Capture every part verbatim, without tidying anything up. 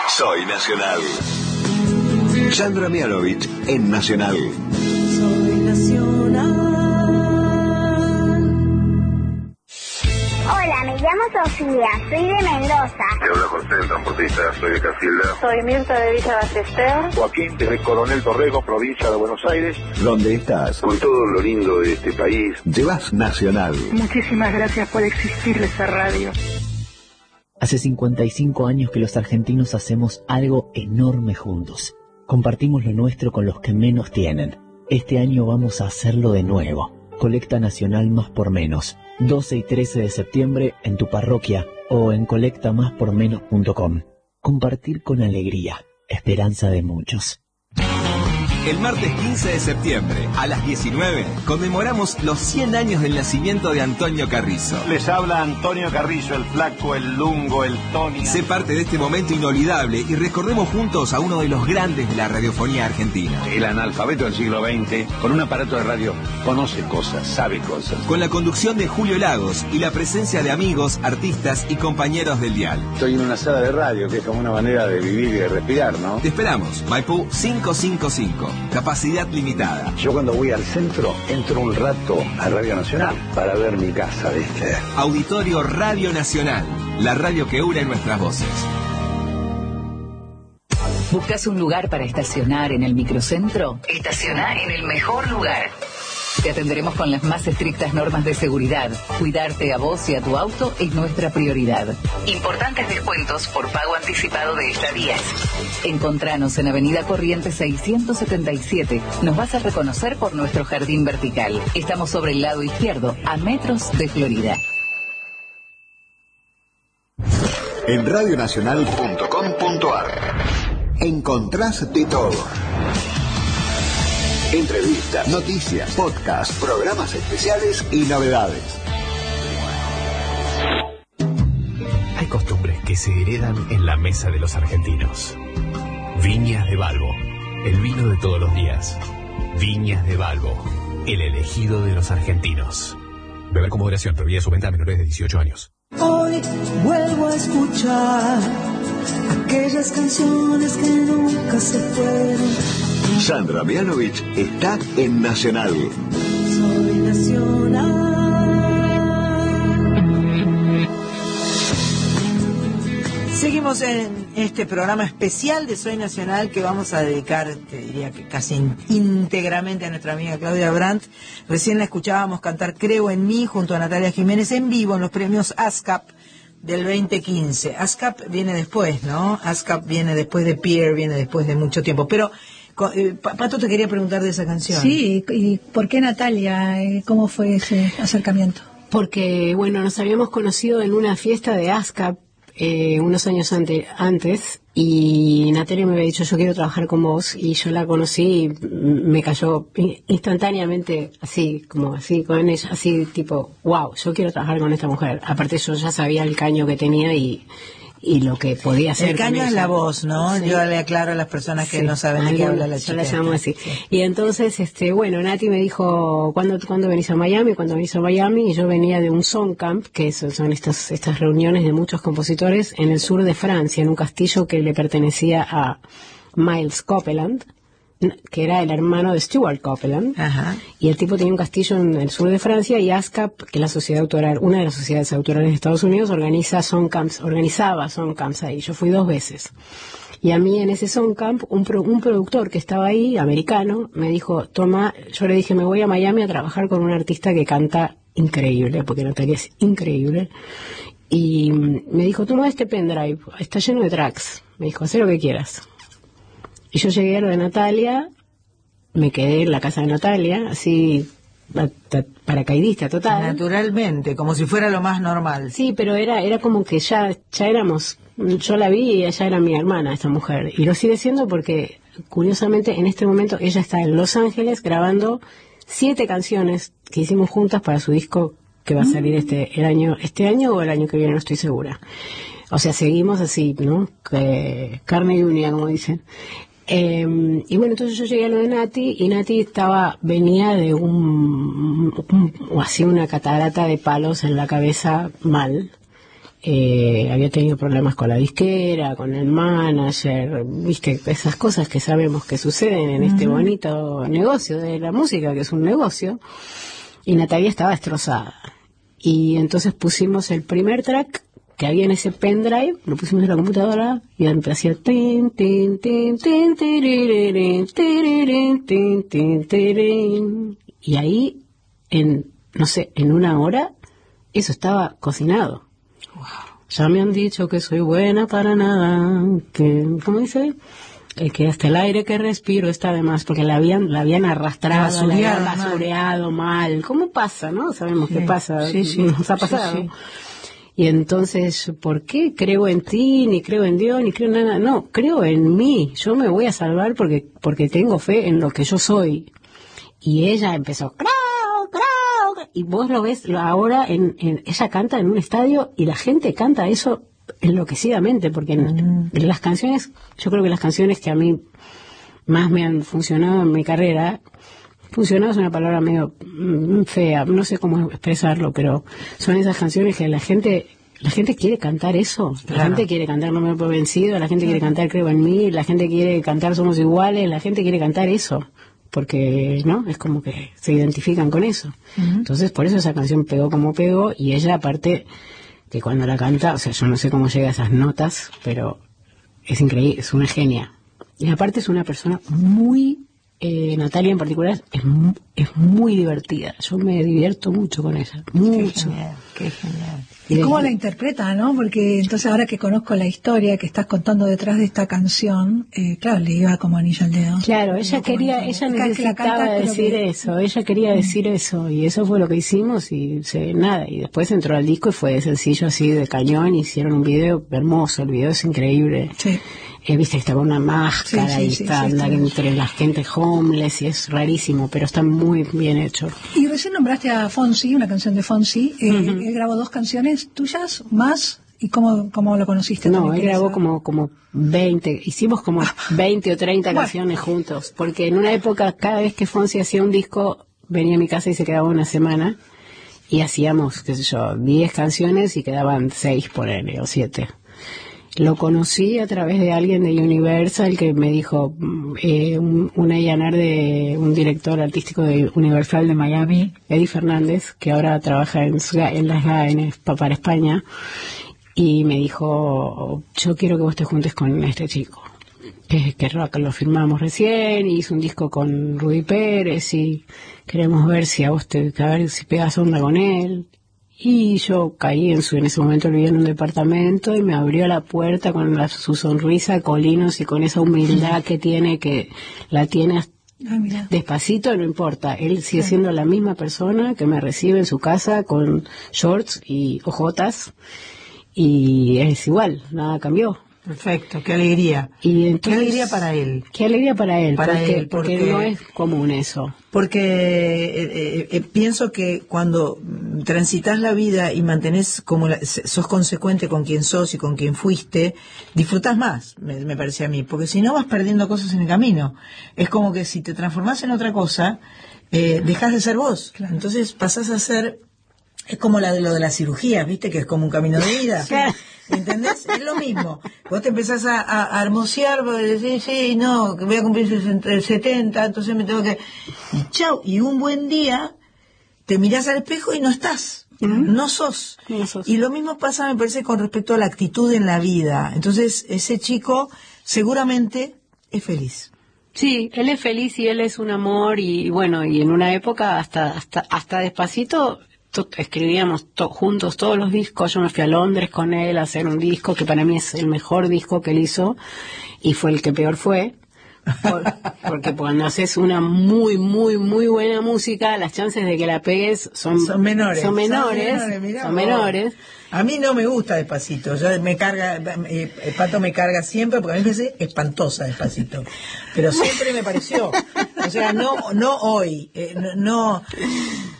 Soy Nacional. Sandra Mianovich en Nacional. Soy Nacional. Hola, me llamo Sofía, soy de Mendoza. Te habla José, el transportista, soy de Casilda. Soy Mirta de Villa Ballester. Joaquín, desde Coronel Dorrego, provincia de Buenos Aires. ¿Dónde estás? Con todo lo lindo de este país. Llevas Nacional. Muchísimas gracias por existir esa radio. Hace cincuenta y cinco años que los argentinos hacemos algo enorme juntos. Compartimos lo nuestro con los que menos tienen. Este año vamos a hacerlo de nuevo. Colecta Nacional Más por Menos. doce y trece de septiembre en tu parroquia o en colecta más por menos punto com. Compartir con alegría. Esperanza de muchos. El martes quince de septiembre, a las diecinueve, conmemoramos los cien años del nacimiento de Antonio Carrizo. Les habla Antonio Carrizo, el flaco, el lungo, el Tony. Sé parte de este momento inolvidable y recordemos juntos a uno de los grandes de la radiofonía argentina. El analfabeto del siglo veinte, con un aparato de radio, conoce cosas, sabe cosas. Con la conducción de Julio Lagos y la presencia de amigos, artistas y compañeros del dial. Estoy en una sala de radio, que es como una manera de vivir y de respirar, ¿no? Te esperamos, Maipú cinco cinco cinco. Capacidad limitada. Yo cuando voy al centro, entro un rato a Radio Nacional para ver mi casa, ¿viste? Auditorio Radio Nacional, la radio que une nuestras voces. ¿Buscas un lugar para estacionar en el microcentro? Estaciona en el mejor lugar. Te atenderemos con las más estrictas normas de seguridad. Cuidarte a vos y a tu auto es nuestra prioridad. Importantes descuentos por pago anticipado de estadías. Encontranos en Avenida Corrientes seiscientos setenta y siete. Nos vas a reconocer por nuestro jardín vertical. Estamos sobre el lado izquierdo, a metros de Florida. En radionacional punto com punto ar encontrás de todo. Entrevistas, noticias, podcasts, programas especiales y novedades. Hay costumbres que se heredan en la mesa de los argentinos. Viñas de Balbo, el vino de todos los días. Viñas de Balbo, el elegido de los argentinos. Beber con moderación, prohibida su venta a menores de dieciocho años. Hoy vuelvo a escuchar aquellas canciones que nunca se fueron. Sandra Mianovich está en Nacional. Soy Nacional. Seguimos en este programa especial de Soy Nacional que vamos a dedicar, te diría que casi íntegramente a nuestra amiga Claudia Brandt. Recién la escuchábamos cantar Creo en mí junto a Natalia Jiménez en vivo en los premios ASCAP del veinte quince. ASCAP viene después, ¿no? ASCAP viene después de Pierre, viene después de mucho tiempo. Pero Pato te quería preguntar de esa canción. Sí, ¿y por qué Natalia? ¿Cómo fue ese acercamiento? Porque, bueno, nos habíamos conocido en una fiesta de ASCAP eh, unos años ante, antes y Natalia me había dicho yo quiero trabajar con vos y yo la conocí y me cayó instantáneamente así, como así con ella, así tipo, wow, yo quiero trabajar con esta mujer. Aparte yo ya sabía el caño que tenía y... y lo que podía hacer. El caño es la voz, ¿no? Sí. Yo le aclaro a las personas que sí. no saben de qué habla la chica. Yo la llamo así. Sí. Y entonces, este, bueno, Nati me dijo, ¿cuándo, ¿cuándo venís a Miami? ¿Cuándo venís a Miami? Y yo venía de un song camp, que son, son estas, estas reuniones de muchos compositores en el sur de Francia, en un castillo que le pertenecía a Miles Copeland, que era el hermano de Stuart Copeland. Ajá. Y el tipo tenía un castillo en el sur de Francia y ASCAP, que es la sociedad autoral, una de las sociedades autorales de Estados Unidos, organiza song camps, organizaba song camps ahí. Yo fui dos veces. Y a mí en ese song camp, un, pro, un productor que estaba ahí, americano, me dijo, toma, yo le dije, me voy a Miami a trabajar con un artista que canta increíble, porque Natalia es increíble. Y me dijo, toma este pendrive, está lleno de tracks. Me dijo, haz lo que quieras. Y yo llegué a lo de Natalia, me quedé en la casa de Natalia, así, paracaidista total. Naturalmente, como si fuera lo más normal. Sí, pero era era como que ya ya éramos, yo la vi y ella era mi hermana, esta mujer. Y lo sigue siendo porque, curiosamente, en este momento ella está en Los Ángeles grabando siete canciones que hicimos juntas para su disco que va a salir este el año este año o el año que viene, no estoy segura. O sea, seguimos así, ¿no? Eh, carne y uña, como dicen. Eh, y bueno, entonces yo llegué a lo de Nati y Nati estaba, venía de un, un así una catarata de palos en la cabeza mal. eh, había tenido problemas con la disquera, con el manager, viste, esas cosas que sabemos que suceden en uh-huh. este bonito negocio de la música, que es un negocio, y Natalia estaba destrozada. Y entonces pusimos el primer track que había en ese pendrive, lo pusimos en la computadora y hacía tin, tin, tin, tin, tirirín, tirirín, tin, tin, tirirín. Y ahí, en, no sé, en una hora, eso estaba cocinado. Wow. Ya me han dicho que soy buena para nada, que, ¿cómo dice? Eh, que hasta el aire que respiro está de más, porque la habían, la habían arrastrado, la habían basureado mal. mal. ¿Cómo pasa, no? Sabemos sí. qué pasa, sí, sí. nos ha pasado. Sí, sí. Y entonces, ¿por qué creo en ti, ni creo en Dios, ni creo en nada? No, creo en mí. Yo me voy a salvar porque porque tengo fe en lo que yo soy. Y ella empezó, creo, creo. Y vos lo ves ahora, en, en ella canta en un estadio y la gente canta eso enloquecidamente, porque en, en las canciones, yo creo que las canciones que a mí más me han funcionado en mi carrera, funcionado es una palabra medio fea, no sé cómo expresarlo, pero son esas canciones que la gente la gente quiere cantar eso, claro. La gente quiere cantar No me doy por vencido, la gente quiere cantar Creo en mí, la gente quiere cantar Somos iguales, la gente quiere cantar eso, porque no es como que se identifican con eso. Uh-huh. Entonces por eso esa canción pegó como pegó, y ella aparte que cuando la canta, o sea, yo no sé cómo llega a esas notas, pero es increíble, es una genia. Y aparte es una persona muy Eh, Natalia en particular es, mu- es muy divertida. Yo me divierto mucho con ella, mucho. Qué genial, qué genial. ¿Y cómo la interpreta, no? Porque entonces ahora que conozco la historia que estás contando detrás de esta canción, eh, claro, le iba como anillo al dedo. Claro, ella quería, ella necesitaba canta, decir que... eso, ella quería mm. decir eso, y eso fue lo que hicimos, y se, nada, y después entró al disco y fue sencillo así de cañón, y hicieron un video hermoso, el video es increíble. Sí. Eh, viste, está con una máscara sí, sí, y sí, está sí, andar sí, entre la gente homeless y es rarísimo, pero está muy bien hecho. Y recién nombraste a Fonsi, una canción de Fonsi. Eh, uh-huh. Él grabó dos canciones tuyas, más. ¿Y cómo, cómo lo conociste? No, él grabó como, como veinte, hicimos como veinte o treinta bueno. canciones juntos, porque en una época cada vez que Fonsi hacía un disco, venía a mi casa y se quedaba una semana y hacíamos, qué sé yo, diez canciones y quedaban seis por él, o siete. Lo conocí a través de alguien de Universal que me dijo, eh, un, un A and R de un director artístico de Universal de Miami, Eddie Fernández, que ahora trabaja en, en las G A N para España, y me dijo, yo quiero que vos te juntes con este chico, que, que lo firmamos recién, y hizo un disco con Rudy Pérez, y queremos ver si a vos te, a ver si pegas onda con él. Y yo caí en su, en ese momento vivía en un departamento y me abrió la puerta con la, su sonrisa, Colinos, y con esa humildad que tiene, que la tiene ah, despacito, no importa. Él sigue sí. siendo la misma persona que me recibe en su casa con shorts y ojotas, y es igual, nada cambió. Perfecto, qué alegría. Y entonces, qué alegría para él. Qué alegría para él, para porque, él porque, porque no es común eso. Porque eh, eh, pienso que cuando transitas la vida y mantenés como la, sos consecuente con quien sos y con quien fuiste, disfrutás más, me, me parece a mí, porque si no vas perdiendo cosas en el camino. Es como que si te transformás en otra cosa, eh, dejás de ser vos. Claro. Entonces pasás a ser, es como la de lo de la cirugía, ¿viste? Que es como un camino de vida. Sí. ¿Entendés? Es lo mismo. Vos te empezás a, a, a hermosear, vos decís, sí, no, que voy a cumplir setenta, entonces me tengo que... Y chau, y un buen día te mirás al espejo y no estás, uh-huh. no sos. No sos. Y lo mismo pasa, me parece, con respecto a la actitud en la vida. Entonces, ese chico seguramente es feliz. Sí, él es feliz y él es un amor, y bueno, y en una época hasta hasta hasta Despacito escribíamos to- juntos todos los discos. Yo me fui a Londres con él a hacer un disco que para mí es el mejor disco que él hizo, y fue el que peor fue, por, porque cuando haces una muy muy muy buena música, las chances de que la pegues son, son menores son menores, son menores, mirá, son menores. A mí no me gusta Despacito, yo me carga, eh, el Pato me carga siempre, porque a mí me parece espantosa Despacito, pero siempre me pareció, o sea, no no hoy, eh, no, no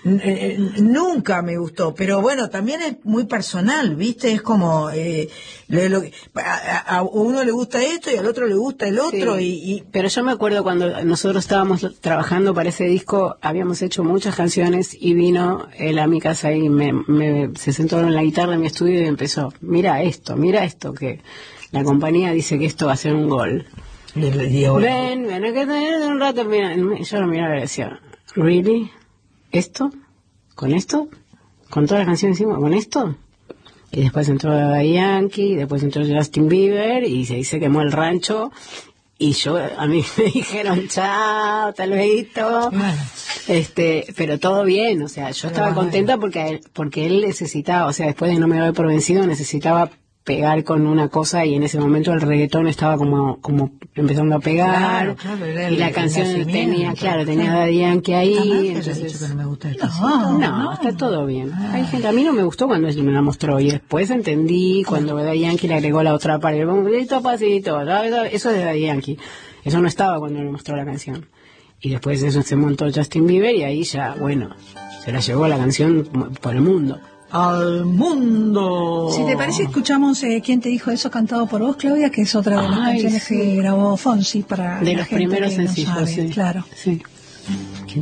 eh, nunca me gustó, pero bueno, también es muy personal, ¿viste? Es como, eh, le, lo, a, a uno le gusta esto y al otro le gusta el otro. Sí. y, y Pero yo me acuerdo cuando nosotros estábamos trabajando para ese disco, habíamos hecho muchas canciones y vino él a mi casa y me, me, se sentó en la guitarra en mi estudio y empezó, mira esto, mira esto, que la compañía dice que esto va a ser un gol. Le, le digo, ven, ven, hay que tener un rato, mira, yo lo miraba y decía, ¿really? ¿Esto? ¿Con esto? ¿Con todas las canciones encima? ¿Con esto? Y después entró Daddy Yankee, después entró Justin Bieber y se, se quemó el rancho. Y yo, a mí me dijeron, chao, tal vez, bueno. este, pero todo bien, o sea, yo pero estaba bueno. contenta porque él, porque él necesitaba, o sea, después de No me doy por vencido, necesitaba pegar con una cosa y en ese momento el reggaetón estaba como como empezando a pegar, claro, claro, y la canción tenía, claro, tenía Daddy Yankee ahí, entonces que no me gusta esto. No, no, no, está todo bien. Ah. Hay gente, a mí no me gustó cuando él me la mostró y después entendí cuando Daddy Yankee le agregó la otra parte, listo, pasito, eso es de Daddy Yankee, eso no estaba cuando me mostró la canción. Y después eso se montó Justin Bieber y ahí ya, bueno, se la llevó la canción por el mundo. Al mundo. Si te parece, escuchamos eh, ¿Quién te dijo eso? Cantado por vos, Claudia, que es otra de las Ay, canciones sí. que grabó Fonsi para de la los gente primeros que no sencillos, sabe, sí. Claro. Sí.